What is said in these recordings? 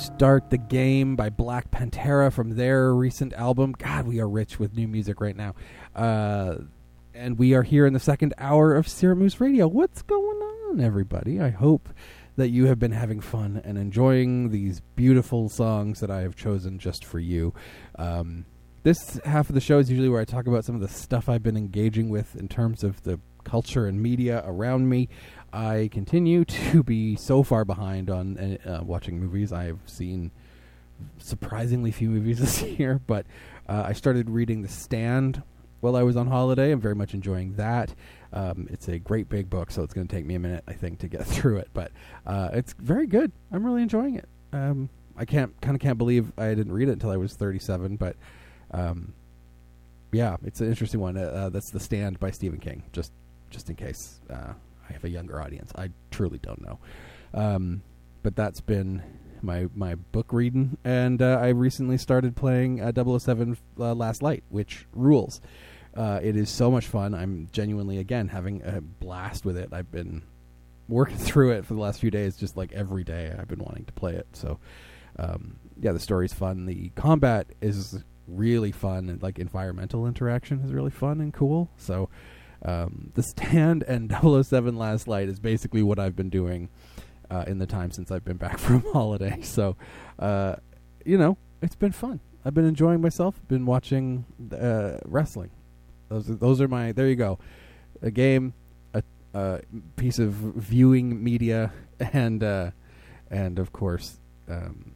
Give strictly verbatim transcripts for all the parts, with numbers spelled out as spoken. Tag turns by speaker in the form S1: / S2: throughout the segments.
S1: start The Game by Black Pantera from their recent album. God, we are rich with new music right now. Uh, and we are here in the second hour of Serum Moose Radio. What's going on, everybody? I hope that you have been having fun and enjoying these beautiful songs that I have chosen just for you. Um, this half of the show is usually where I talk about some of the stuff I've been engaging with in terms of the culture and media around me. I continue to be so far behind on uh, watching movies. I've seen surprisingly few movies this year, but uh, I started reading The Stand while I was on holiday. I'm very much enjoying that. Um, it's a great big book, so it's going to take me a minute, I think, to get through it. But uh, it's very good. I'm really enjoying it. Um, I can't kind of can't believe I didn't read it until I was thirty-seven. But um, yeah, it's an interesting one. Uh, that's The Stand by Stephen King. Just just in case uh, I have a younger audience, I truly don't know. Um, but that's been my my book reading, and uh, I recently started playing uh, double oh seven uh, Last Light, which rules. Uh, it is so much fun. I'm genuinely, again, having a blast with it. I've been working through it for the last few days, just like every day I've been wanting to play it. So, um, yeah, the story's fun. The combat is really fun, and like environmental interaction is really fun and cool. So, um, The Stand and double oh seven Last Light is basically what I've been doing uh, in the time since I've been back from holiday. So, uh, you know, it's been fun. I've been enjoying myself. Been watching uh, wrestling. Those are, those are my, there you go. A game, a, a piece of viewing media, and, uh, and of course, um,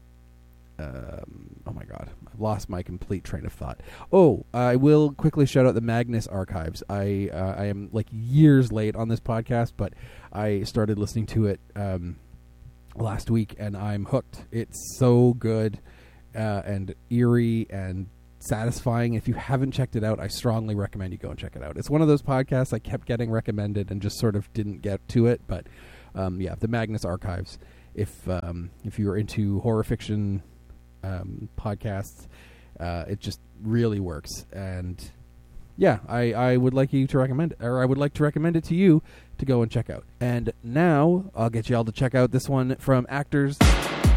S1: um, oh my God, I've lost my complete train of thought. Oh, I will quickly shout out the Magnus Archives. I, uh, I am like years late on this podcast, but I started listening to it, um, last week, and I'm hooked. It's so good, uh, and eerie and satisfying. If you haven't checked it out, I strongly recommend you go and check it out. It's one of those podcasts I kept getting recommended and just sort of didn't get to it. But um, yeah, the Magnus Archives. If um, if you're into horror fiction um, podcasts, uh, it just really works. And yeah, I, I would like you to recommend it, or I would like to recommend it to you to go and check out. And now I'll get you all to check out this one from Actors